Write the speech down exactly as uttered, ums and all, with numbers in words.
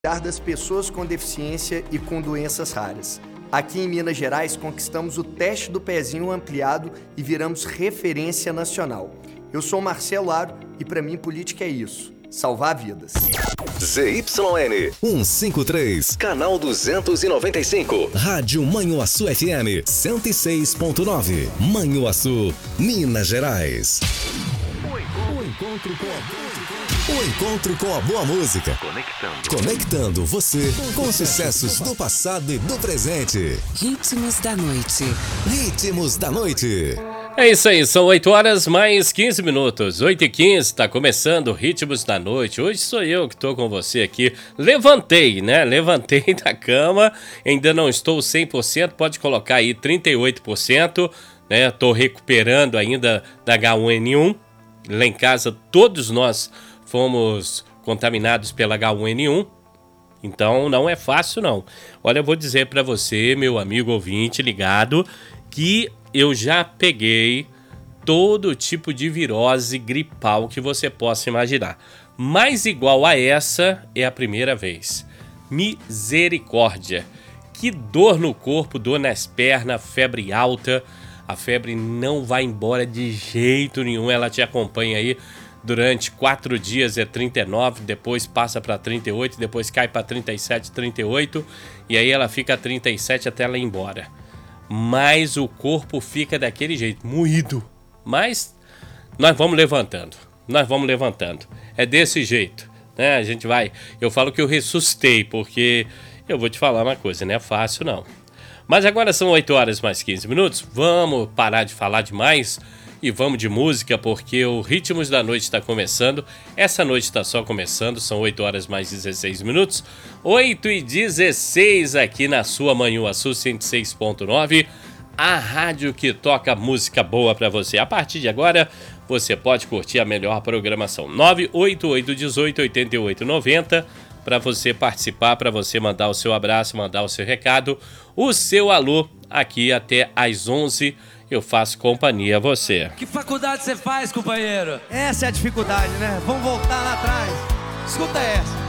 das pessoas com deficiência e com doenças raras. Aqui em Minas Gerais, conquistamos o teste do pezinho ampliado e viramos referência nacional. Eu sou Marcelo Aro e para mim política é isso, salvar vidas. Z Y N cento e cinquenta e três, canal duzentos e noventa e cinco, Rádio Manhuaçu F M cento e seis ponto nove, Manhuaçu, Minas Gerais. O encontro com a O encontro com a boa música. Conectando. Conectando você com os sucessos do passado e do presente. Ritmos da noite. Ritmos da noite. É isso aí, são oito horas mais quinze minutos. oito e quinze, tá começando Ritmos da Noite. Hoje sou eu que tô com você aqui. Levantei, né? Levantei da cama. Ainda não estou cem por cento, pode colocar aí trinta e oito por cento, né? Tô recuperando ainda da H um N um. Lá em casa todos nós fomos contaminados pela H um N um, então não é fácil não. Olha, eu vou dizer para você, meu amigo ouvinte ligado, que eu já peguei todo tipo de virose gripal que você possa imaginar. Mas igual a essa é a primeira vez. Misericórdia! Que dor no corpo, dor nas pernas, febre alta. A febre não vai embora de jeito nenhum, ela te acompanha aí durante quatro dias, é trinta e nove, depois passa para trinta e oito, depois cai para trinta e sete, trinta e oito, e aí ela fica trinta e sete até ela ir embora. Mas o corpo fica daquele jeito, moído. Mas nós vamos levantando, nós vamos levantando. É desse jeito, né? A gente vai... Eu falo que eu ressuscitei, porque eu vou te falar uma coisa, não é fácil não. Mas agora são oito horas mais quinze minutos, vamos parar de falar demais e vamos de música, porque o Ritmos da Noite está começando. Essa noite está só começando, são oito horas mais dezesseis minutos. oito e dezesseis aqui na sua Manhuaçu cento e seis ponto nove, a rádio que toca música boa para você. A partir de agora, você pode curtir a melhor programação. nove oito oito, um oito, oito oito nove zero para você participar, para você mandar o seu abraço, mandar o seu recado, o seu alô, aqui até às onze. Eu faço companhia a você. Que faculdade você faz, companheiro? Essa é a dificuldade, né? Vamos voltar lá atrás. Escuta essa.